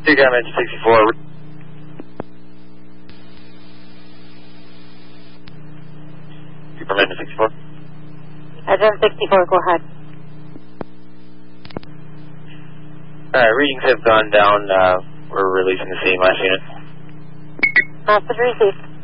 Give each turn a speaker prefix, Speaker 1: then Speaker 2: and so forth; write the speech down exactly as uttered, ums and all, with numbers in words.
Speaker 1: Big M H sixty-four. Superman sixty-four.
Speaker 2: Adam sixty-four, go ahead.
Speaker 1: Alright, readings have gone down. Uh, we're releasing the same last unit.
Speaker 2: Message received.